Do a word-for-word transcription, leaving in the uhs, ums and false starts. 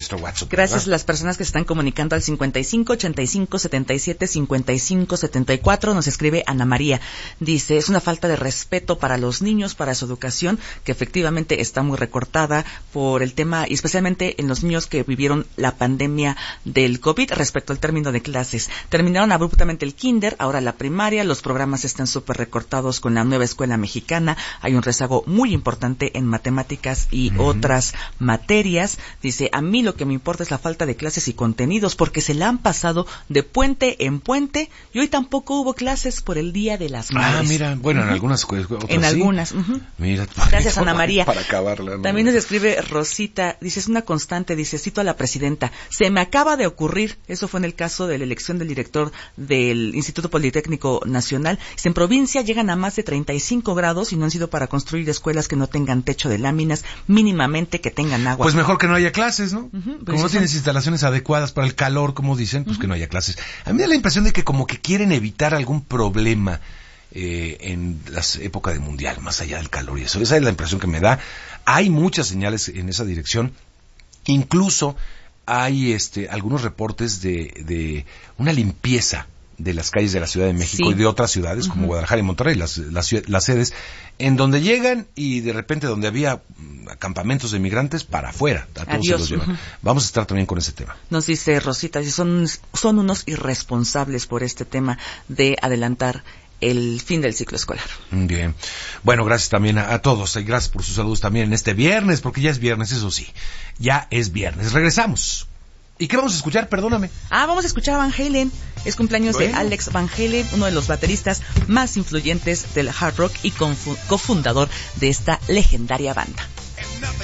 nuestro WhatsApp. Gracias ¿verdad? a las personas que se están comunicando al cincuenta y cinco, ochenta y cinco, setenta y siete, cincuenta y cinco, setenta y cuatro. Nos escribe Ana María. Dice, es una falta de respeto para los niños, para su educación, que efectivamente está muy recortada por el tema, y especialmente en los niños que vivieron la pandemia del COVID respecto al término de clases. Terminaron abruptamente el kinder, ahora la primaria, los programas están súper recortados con la nueva escuela mexicana, hay un rezago muy importante en matemáticas y uh-huh. otras materias. Dice, a mí lo que me importa es la falta de clases y contenidos, porque se la han pasado de puente en puente, y hoy tampoco hubo clases por el Día de las Madres. Ah, mira, bueno, uh-huh. en algunas otras En sí. algunas, uh-huh. Mira, gracias Ana María. Para acabarla. ¿no? También nos escribe Rosita, dice, es una constante, dice, cito a la presidenta, se me acaba de ocurrir, eso fue en el caso de la elección del director del Instituto Politécnico Nacional, dice, en provincia llegan a más de treinta y cinco grados y no han sido para construir escuelas que no tengan techo de láminas, mínimamente que tengan agua. Pues mejor que no haya clases, ¿no? Uh-huh, como no tienes son... instalaciones adecuadas para el calor, como dicen, pues uh-huh. que no haya clases. A mí me da la impresión de que como que quieren evitar algún problema eh, en la época de mundial, más allá del calor y eso. Esa es la impresión que me da. Hay muchas señales en esa dirección. Incluso hay este algunos reportes de, de una limpieza de las calles de la Ciudad de México sí. y de otras ciudades uh-huh. como Guadalajara y Monterrey, las, las, las sedes, en donde llegan y de repente donde había campamentos de migrantes, para afuera, a todos Adiós. se los llevan. Uh-huh. Vamos a estar también con ese tema. Nos dice Rosita, son, son unos irresponsables por este tema de adelantar el fin del ciclo escolar. Bien. Bueno, gracias también a, a todos y gracias por sus saludos también en este viernes, porque ya es viernes, eso sí, ya es viernes. Regresamos. ¿Y qué vamos a escuchar? Perdóname. Ah, vamos a escuchar a Van Halen. Es cumpleaños bueno. de Alex Van Halen, uno de los bateristas más influyentes del hard rock y confu- cofundador de esta legendaria banda.